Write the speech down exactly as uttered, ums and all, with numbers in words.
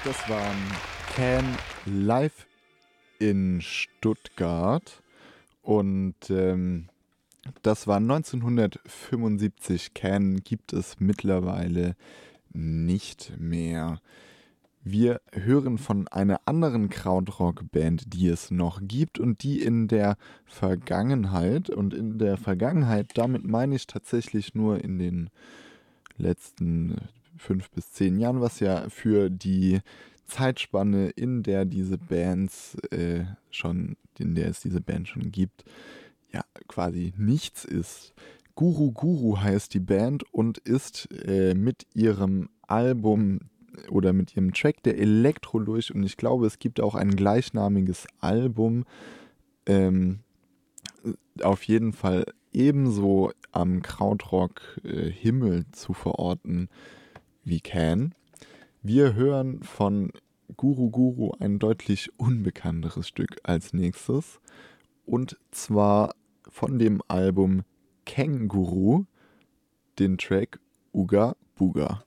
Das waren Can live in Stuttgart und ähm, das war neunzehnhundertfünfundsiebzig. Can gibt es mittlerweile nicht mehr. Wir hören von einer anderen Krautrock-Band, die es noch gibt und die in der Vergangenheit, und in der Vergangenheit, damit meine ich tatsächlich nur in den letzten fünf bis zehn Jahren, was ja für die Zeitspanne, in der diese Bands äh, schon, in der es diese Band schon gibt, ja quasi nichts ist. Guru Guru heißt die Band und ist äh, mit ihrem Album oder mit ihrem Track der Elektrolurch, und ich glaube, es gibt auch ein gleichnamiges Album, ähm, auf jeden Fall ebenso am Krautrock-Himmel äh, zu verorten wie Can. Wir hören von Guru Guru ein deutlich unbekannteres Stück als nächstes, und zwar von dem Album Känguru den Track Uga Buga.